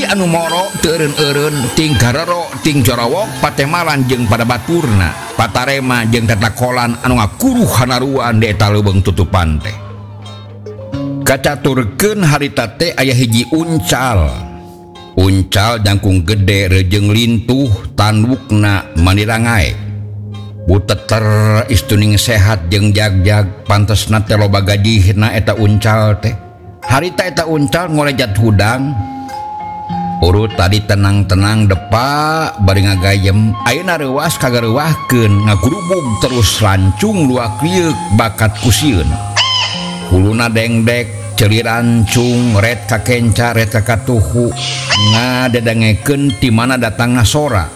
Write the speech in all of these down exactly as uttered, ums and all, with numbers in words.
anu moro teureun-eureun ting garero ting jorowok patemalan jeung pada baturna patarema jeung tatakolan anu ngakuruh hanaruan di eta leubeung tutupan teh. Kacaturkeun harita teh aya hiji uncal. Uncal jangkung gede rejeung lintuh tandukna manirangae. Buteter istuning sehat jeung jagjag pantesna teh loba gajihna eta uncal teh. Harita eta uncal ngolejat hudang. Urut tadi tenang-tenang depa bari ngagayem ayeuna reuas kagareuwahkeun ngagurubug terus rancung luak rieuk bakat kusieun. Huluna dengdek celirancung red kakenca red kakatuhu ngadedengekeun ti mana datangna sora.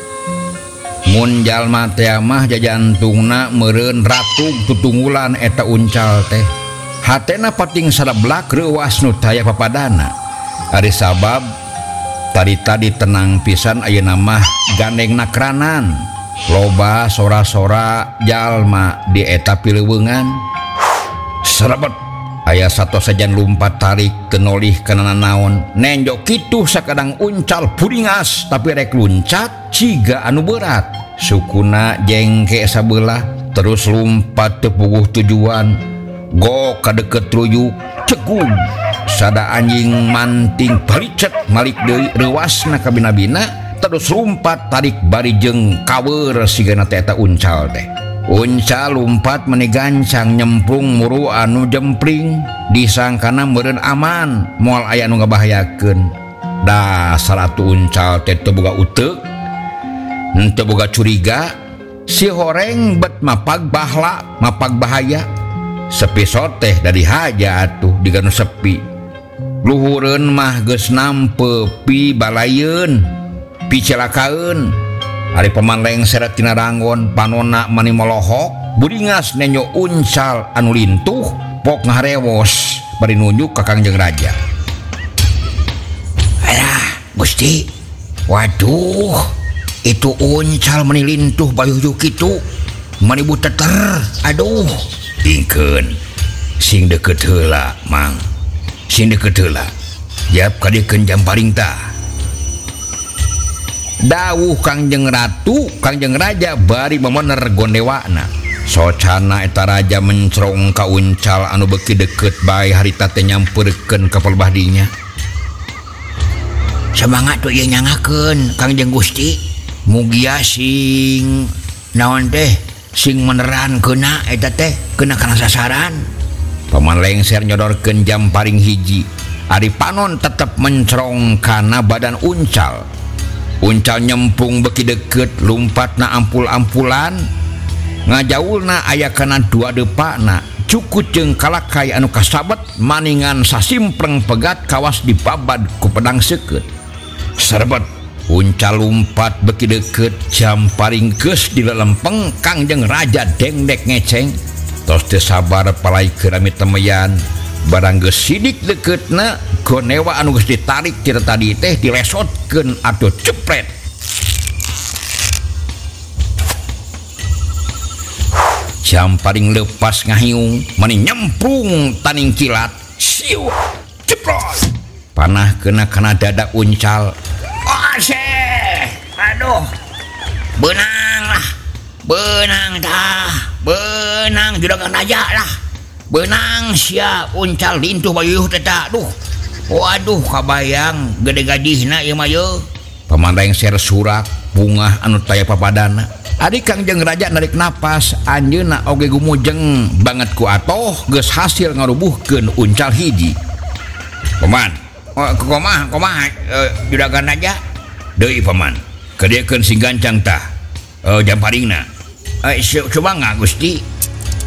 Mun jalma teh mah jajantungna meureun ratug tutunggulan eta uncal teh. Hatena pating sadablak reuas nu taya papadana. Ari sabab tadi-tadi tenang pisan ayeuna mah gandengna kranan. Loba sora-sora jalma di eta pileuweungan. Serebet aya sato sajan lumpat tarik kenolih kana naon nenjok kitu sakadang uncal puringas tapi rek luncat ciga anu berat sukuna jengke sabelah terus lumpat teu puguh tujuan go ka deukeut ruyuk cegug sada anjing manting baricet malik deui reuasna ka bina-bina terus lumpat tarik bari jeung kawer sigana teh eta uncal teh. Uncal lumpat menegancang nyemplung muru anu jempling disangkana meureun aman moal aya anu ngabahayakeun. Dasar atuh uncal teh teu boga uteuk henteu boga curiga si horeng bet mapag bahla mapag bahaya sepi soteh dari haja atuh diganu sepi luhureun mah geus nampe pi balayeun pi celakaeun. Ari pamanleng seret tina rangon panonna mani molohok buringas nenyo uncal anu lintuh pok ngaharewos bari nunjuk ka Kangjeng Raja. Alah Gusti, waduh itu uncal mani lintuh bayuyuk kitu mani buteter, aduh ingkeun sing deukeut heula mang sing deukeut heula jap kadiekeun Jamparing tah. Dawuh Kangjeng Ratu Kangjeng Raja bari memener gondewakna socana eta raja mencrong ka uncal anu beuki deukeut bae harita teh nyampeurkeun ka pelebah dinya. Semangat tuh ieu nyangakeun Kangjeng Gusti mugia sing naon teh sing meneran keuna eta teh keuna kana sasaran. Paman lengser nyodorkeun Jamparing hiji ari panon tetep mencrong kana badan uncal. Uncal nyempung beki deukeut lumpatna ampul-ampulan ngajaulna aya kana dua depana cukut jeung kalakai anu kasabet maningan sasimpreng pegat kawas dipabad ku pedang seukeut. Serebet uncal lumpat beki deukeut Jamparing geus dilelempeng Kangjeng Raja dengdek ngeceng tos teu sabar palaikeun ami temeyan barang geus sidik dekeutna gonewa anu geus ditarik tina tadi teh dilesotkeun atuh cepret. Jamparing leupas ngahiung mani nyemplung taning kilat siu ceprot panah keuna kana dada uncal. Aseh aduh beunang lah beunang tah beunang juragan raja lah benang sia uncal lintuh bayuh teh duh waduh kabayang gede gajihna ieu mah yeuh. Paman lengser surak bungah anu taya papadana ari Kangjeng Raja narik napas anjeunna oge gumujeng banget ku atoh geus hasil ngarubuhkeun uncal hiji. Paman oh, kumaha kumaha uh, juragan raja deui paman kadiekeun sing gancang tah uh, Jamparingna eh coba Gusti.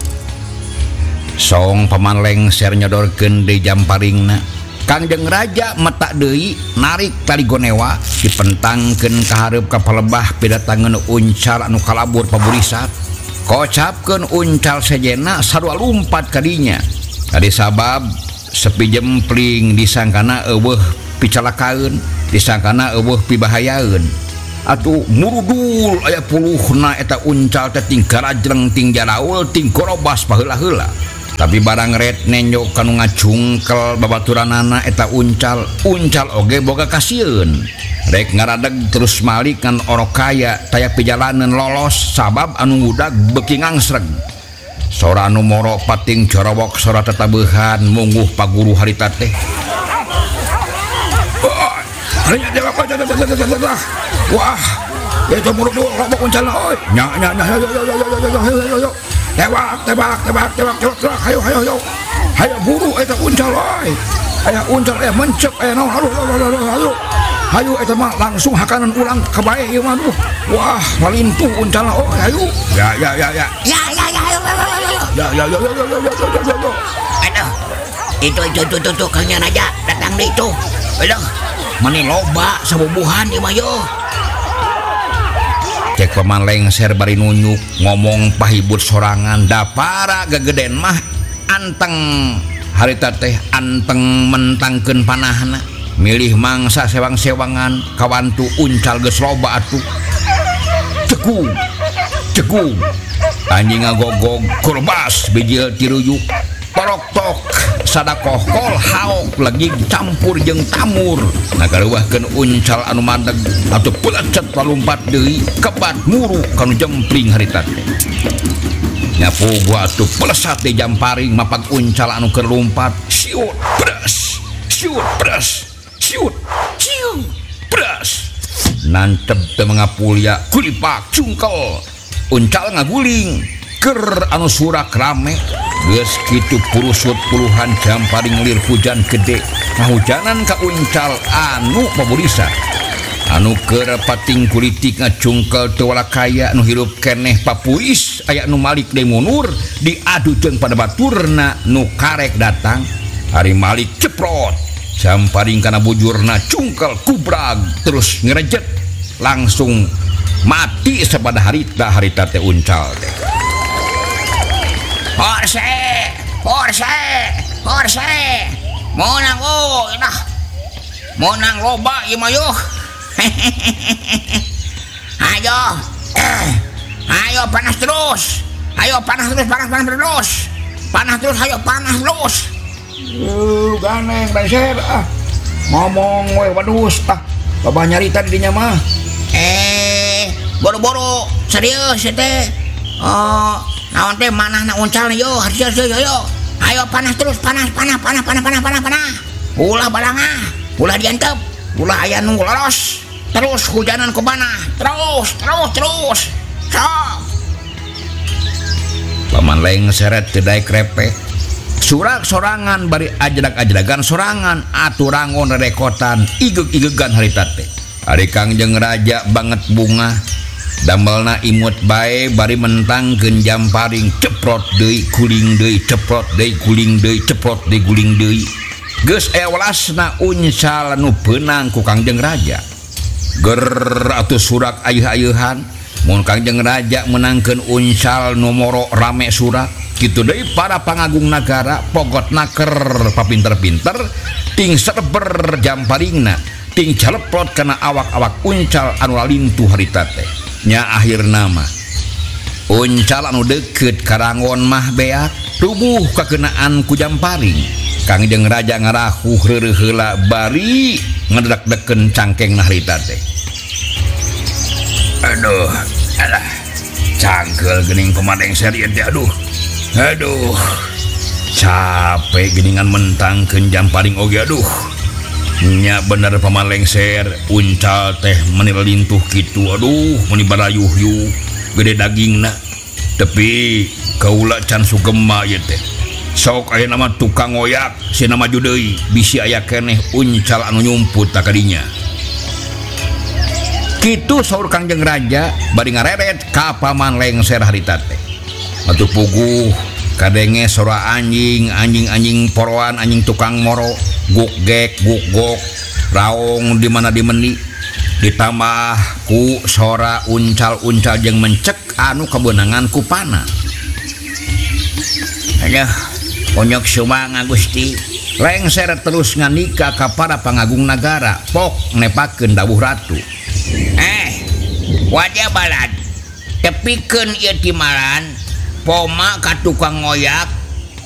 Song paman lengser nyodorkeun deui Jamparingna. Kangjeng Raja metak deui narik tali gonewa dipentangkeun ka hareup ka palebah pidatangeun uncal anu kalabur paburisat. Kocapkeun uncal sejenna sarua lumpat ka dinya. Tadi sabab sepi jempling disangkana eueuh picalakaeun, disangkana eueuh pibahayaeun. Atuh murudul aya puluhna eta uncal teh ting garajreng ting jaraul ting gorobas paheula-heula. tapi barang red nenjo kanu ngacungkel babaturanana eta uncal uncal oge boga kasieun rek ngaradeg terus malik kan orok kaya taya pijalanan lolos sabab anu budak beuki ngangsreg sora anu moro pating corowok sora tetabehan mungguh paguru harita teh wah itu muruk dulu robok uncal oi nya nya nya yo yo yo yo yo yo yo tebak tebak tebak tebak tebak hayo hayo hayo hayo buru eta uncal oi aya uncal aya mencek aya naon aduh aduh hayo eta mah langsung hakanan ulang ka bae ieu mah wah malintuh uncal oi hayo ya ya ya ya Ya ya ya ya ya ya ya ya ya ya aduh itu itu itu itu Kang Raja datang deh itu aduh mani loba sabubuhan ieu mah yo cek paman lengser bari nunyuk ngomong pahibut sorangan da para gageden mah anteng harita teh anteng mentangkeun panahna milih mangsa sewang-sewangan kawantu uncal geus loba atuh cekung cekung anjing ngagogog kurbas bijil tiruyuk porok-tok sadakoh kol haok lagi campur jeung tamur nagaruwahkeun uncal anu madeg atuh pelecet palumpat deui kebat muru kanu jempling harita teh nyapu gua atuh pelesat di jamparing mapag uncal anu keur lumpat siut bras siut bras siut ciu bras nantep teu mangapulya kulipak cungkel uncal ngaguling ker anu surak rame geus kitu purusut puluhan jamparing lir hujan gede ngahujanan ka uncal anu paburisa anu keur pating kulitik ngacungkel teu wala kaya anu hirup keneh papuis aya nu malik deui munur diadu jeung pada baturna nu karek datang hari malik ceprot jamparing kana bujurna cungkel kubrag terus ngerejet langsung mati sabada harita harita teh uncal teh Horse, horse, horse, monang oh, nah, monang loba ieu mah yuh. Ayo, ayo panas terus, ayo panas terus, panas panas terus, panas terus, ayo panas terus. Yuh, ganeng beser ah, ngomong we wadus ah, babah nyarita di dinya mah. Eh, boro-boro serius teh. Oh. Naon teh manahna uncal yo harus yo yo ayo panas terus panas panas panas panas panas panas panas ulah balangah ulah diantep ulah aya nu lolos terus hujanan ku panah terus terus terus sok paman lengseret teu daek krepek surak sorangan bari ajedag-ajedagan sorangan aturangon rerekotan igeg-igegan harita teh ari Kangjeng Raja banget bunga damelna imut bae bari mentangkeun jamparing ceprot deui guling deui ceprot deui guling deui ceprot deui guling deui geus aya welasna uncal nu beunang ku Kangjeng Raja ger atuh surak ayeuh-ayeuhan mun Kangjeng Raja menangkeun uncal nu moro rame surak kitu deui para pangagung nagara pogotna keur papinter-pinter ting serber jamparingna ting caleplot kana awak-awak uncal anu lalintu harita teh nya akhir nama uncal anu deukeut karangon mah beak tubuh kakenaan ku jamparing Kangjeng Raja ngarahuh reureuh heula bari ngedek-deken cangkengna harita teh aduh alah cangkel geuning pemadeng seriet teh aduh aduh capek geuningan mentangkeun jamparing oge aduh nya bener paman lengser uncal teh menilintuh kitu aduh meni barayuh-yuh gede dagingna tapi kaula can sugema ieu teh sok aya nama tukang ngoyak cenah maju deui bisi aya keneh uncal anu nyumput ka dinya kitu saur Kangjeng Raja bari ngareret ka paman lengser harita teh atuh puguh kadenge sora anjing anjing-anjing poroan anjing tukang moro guk gek guk gok raung di mana di meni ditambah ku sora uncal-uncal jeung mencek anu kabeunangan ku panah aduh onyok sumanga Gusti lengser terus nganika ka para pangagung nagara pok nepakeun dawuh ratu eh wajah balad tepikeun ieu timaran poma ka tukang ngoyak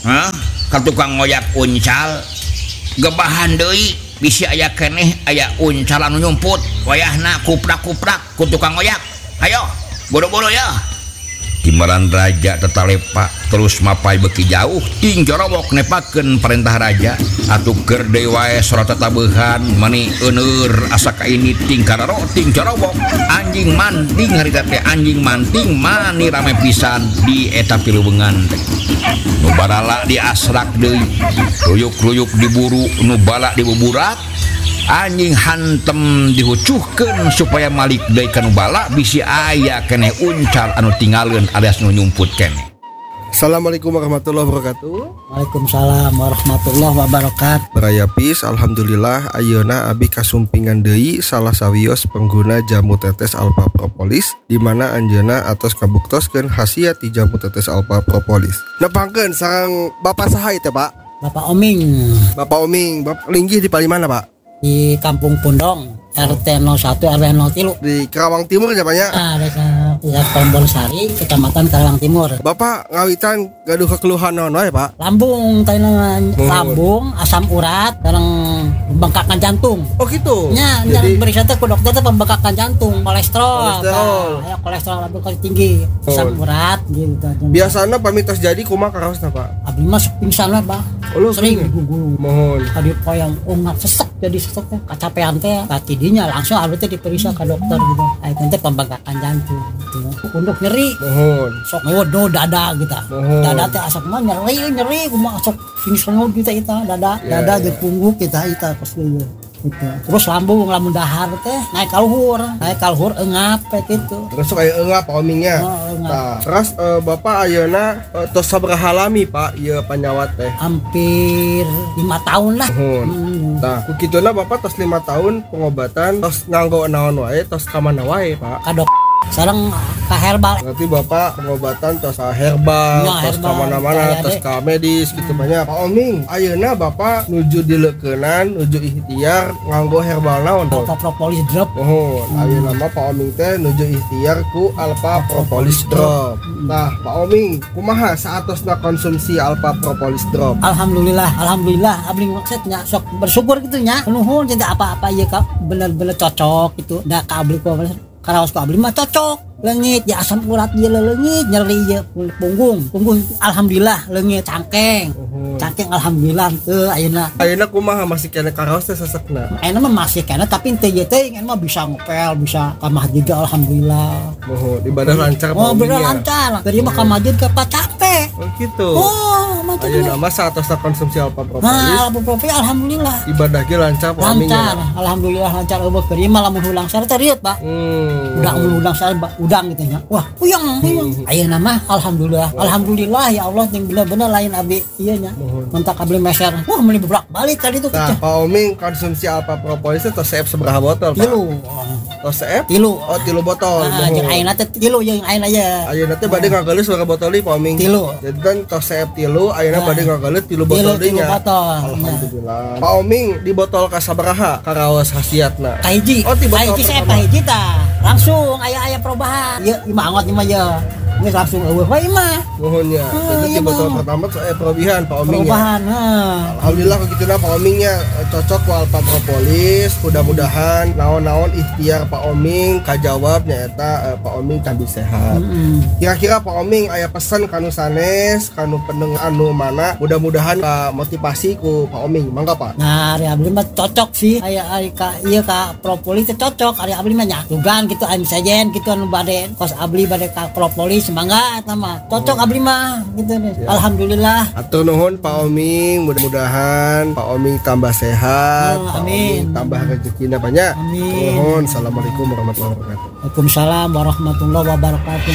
Hah? Ka tukang ngoyak uncal gebahan deui bisi aya keneh aya uncal anu nyumput wayahna kuprak-kuprak ku tukang ngoyak. Ayo boro-boro ya. Timbalan raja tetalepa terus mapai beki jauh ting jorobok nepakeun perintah raja atuh keur deui wae sora tatabeuhan mani euneur asa ka ini ting kararo ting jorobok anjing manting harita teh anjing manting mani rame pisan di eta pilubeungan teh nu barala diasrak deui ruyuk-ruyuk diburu nu bala dibuburak anjing hantem dihucuhkeun supaya malik deui ka nu bala bisi aya keneh uncal anu tinggalkeun alias nu nyumput keneh. Assalamualaikum warahmatullahi wabarakatuh. Waalaikumsalam warahmatullahi wabarakatuh. Baraya Pis, alhamdulillah ayeuna abi kasumpingan deui salah sawios pengguna jamu tetes Alpha Propolis di mana anjeunna atos kabuktoskeun khasiat ti jamu tetes Alpha Propolis. Nepangkeun sareng Bapak saha teh, Pak? Bapak Oming Bapak Oming, Bapak linggih di palimana, Pak? di Kampung Pundong R T nol satu R W nol tiga Di Karawang Timur ya, Pak ya? ah desa desa Tombol Sari Kecamatan Karawang Timur. Bapak ngawitan gaduh kekeluhan naon wae, Pak? Lambung tanya Oh. lambung asam urat sareng pembengkakan jantung. Oh gitu. Nya nya Jadi berisata ku dokter teh pembengkakan jantung, kolesterol. Kolesterol. Nah, ya kolesterol lambung kali tinggi, asam Oh. urat gitu. biasana pamitos jadi kumaha karaosna, Pak? Abdi mah sok pingsan we, Bang. Oh, lu Sering pingsan? digugulu. Mohon. Tadi poyang ungat sesek jadi sesek teh kacapean teh tadi dinya langsung abdi teh diperiksa ke dokter gitu. Aya teh pembengkakan jantung gitu. Untuk nyeri Mohon. sok ngewodo dada gitu. Oh. Dada teh asap mah nyeri nyeri kumaha sok sing sengot kita eta dada Ya, dada ya. jeung punggung kita eta pas gitu. Gitu. Terus lambung lamun dahar teh naik ka luhur, naik ka luhur eungap teh gitu. Terus kayak enggak Pak Omingnya. Oh, eungap. Nah, terus eh, Bapak ayeuna eh, tos sabaraha lami, Pak, ieu panyawat teh? Hampir lima tahun lah. Mohon. Hmm. Nah, kukituna Bapak tos lima tahun pengobatan, tos nganggo naon wae, tos ka mana wae, Pak? Kadok sareng ka herbal. Berarti Bapak pengobatan tos ka herbal, Ya, tos ka herbal. mana-mana, Kaya tos deh. ka medis gitu banyak. Pak Oming, ayeuna Bapak nuju dileukeunnan, nuju ikhtiar nganggo herbal naon? Alpha Propolis drop. Mohon, ayeuna mah Pak Oming teh nuju ikhtiar ku Alpha Propolis Drop. Nah, Pak Oming, kumaha saatosna konsumsi Alpha Propolis Drop? Alhamdulillah, alhamdulillah abdi maksudnya sok bersyukur gitu nya. Nuhun cinta apa-apa ieu ka bener-bener cocok gitu. Da ka abdi ku karaos ku abdi mah cocok. Leungit ya asam urat ieu leungit, nyeri ieu punggung. Punggung alhamdulillah leungit cangkeng. Mohon. Cangkeng alhamdulillah teu ayeuna. Ayeuna kumaha masih kena karaos teh sesekna? Ayeuna mah masih kana tapi teu ieu teh mah bisa ngepel, bisa ka masjid alhamdulillah. Mohon ibadah lancar Pak Oh, bener Omingnya. lancar. Dari mah ka masjid ke pa capek. Oh gitu. Oh, mah teu. Ayeuna mah saatosna konsumsi Alpha Propolis, Nah, Alpha alhamdulillah. ibadah ge lancar Pak Lancar, Omingnya. alhamdulillah lancar eueuh keur ieu mah lamun hulang sare teh riet, Pak. Hmm. Udang udang sare ba- udang gitu nya. Wah, puyeng, puyeng. Ayeuna mah alhamdulillah. Alhamdulillah ya Allah yang bener-bener lain abdi ieu nya. Mentak abdi meser. Wah, meuli bolak-balik tadi tuh Nah, kecil. Pak Oming konsumsi Alpha Propolis teh tos seep sabaraha botol, Pak? Tilu. Tos seep? Tilu. Oh, tilu botol. Ah, jeung Mohon. ayeuna teh tilu jeung ayeuna ya. Ayeuna teh bade ngageuleus sabaraha botol deui Pak Oming? Tilu. Jadi kan tos seep tilu, ayeuna Ah. bade ngageuleus tilu Tilu botol deui tilu nya. botol. Alhamdulillah. Pak Oming di botol ka sabaraha karaos khasiatna? Kahiji. Oh, di botol Kahiji saya pertama. kahiji tah. Langsung aya-aya perubahan. Ieu imah angot imah ya. Geus langsung eueuh wae imah. Mohonnya. Oh, Jadi iya, di botol Bang. pertama tuh eh perubahan Pak Oming ya. Perubahan, heeh. Alhamdulillah kalau gitu Pak Omingnya eh, cocok ku Alpha Propolis. Mudah-mudahan naon-naon ikhtiar Pak Oming kajawab nyaeta eh, Pak Oming tambah sehat. Heeh. Kira-kira Pak Oming aya pesan kanu sanes, kanu peneng anu mana? Mudah-mudahan ka motivasi ku Pak Oming. Mangga Pak. Nah, ari abdi mah cocok sih. Aya ari ka ieu ka propolis teh cocok. Ari abdi mah nya dugan gitu anu sajen gitu anu bade kos abdi bade ka propolis mangga eta mah. Cocok abdi mah gitu deh. Ya. Alhamdulillah. Atur nuhun Pak Oming, mudah-mudahan Pak Oming tambah sehat, Oh, Pak amin. Oming tambah rezekina banyak. Amin. Nuhun. Assalamualaikum warahmatullahi wabarakatuh. Waalaikumsalam warahmatullahi wabarakatuh.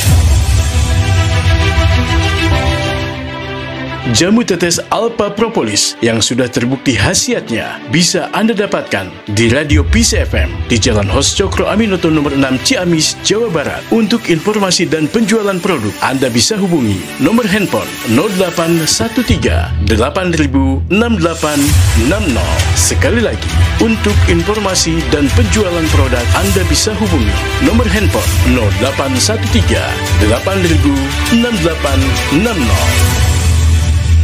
Jamu tetes Alpha Propolis yang sudah terbukti khasiatnya bisa Anda dapatkan di Radio Peace F M di Jalan Hos Cokro Aminoto nomor enam Ciamis, Jawa Barat. Untuk informasi dan penjualan produk, Anda bisa hubungi nomor handphone nol delapan satu tiga delapan nol enam delapan enam nol. Sekali lagi, untuk informasi dan penjualan produk, Anda bisa hubungi nomor handphone nol delapan satu tiga delapan nol enam delapan enam nol.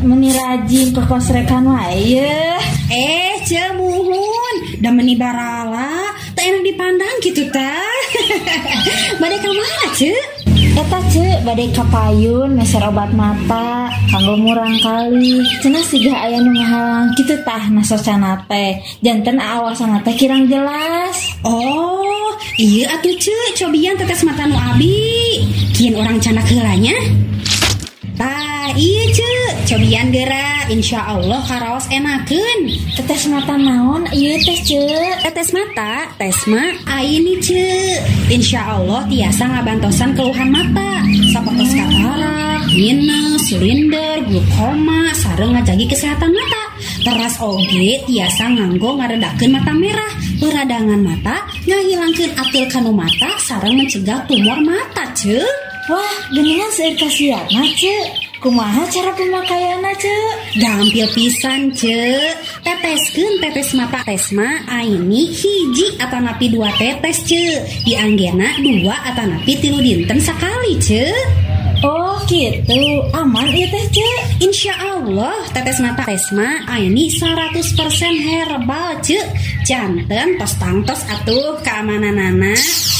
meni rajin ke kos rekan wae. Eh, ce muhun, da meni barala, tak enak dipandang gitu tah. Bade ka mana, ce? Eta ce bade ka payun meser obat mata kanggo murang kali. Cenah siga aya nu ngahalang kitu tah nasocana teh. Janten aawasana teh kirang jelas. Oh, iya atuh ce, cobian tetes mata nu abi. Kieu orang canak heulanya. Tah, iya ce, cobian geura, insya Allah karaos enakeun. Tetes mata naon ieu teh ce? Tetes mata, tesma, aini ce. Insya Allah tiasa ngabantosan keluhan mata, sapotos katarak, minus, silinder, glukoma, sareng ngajagi kesehatan mata. Teras oge tiasa nganggo ngaredakeun mata merah, peradangan mata, ngahilangkeun atil kanu mata, sareng mencegah tumor mata ce. Wah, geningan seueur kasiatna ce. Kumaha cara pemakaianna ce? Gampil pisan ce. Teteskeun tetes mata Tesma aini hiji atanapi dua tetes ce. Dianggena dua atanapi tilu dinten sakali ce. Oh gitu, aman ieu teh ce. Insya Allah tetes mata Tesma aini seratus persen herbal ce. Janten tos tangtos atuh keamananana.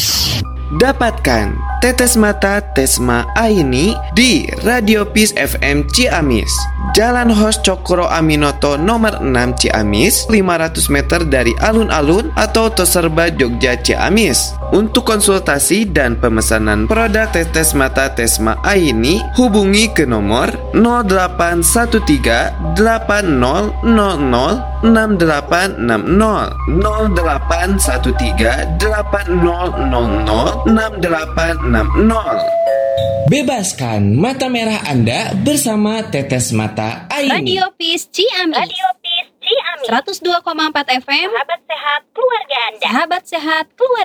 Dapatkan tetes mata Tesma Aini di Radio Peace F M Ciamis, Jalan Hos Cokro Aminoto nomor enam Ciamis, lima ratus meter dari alun-alun atau Toserba Jogja Ciamis. Untuk konsultasi dan pemesanan produk tetes mata Tesma Aini, hubungi ke nomor nol delapan satu tiga delapan nol nol nol enam delapan enam nol nol delapan satu tiga delapan nol nol nol enam delapan enam nol. Bebaskan mata merah Anda bersama Tetes Mata Aini. Radio Peace Ciamis. Radio Peace Ciamis. seratus dua koma empat F M. Sahabat sehat keluarga Anda. Sahabat sehat keluarga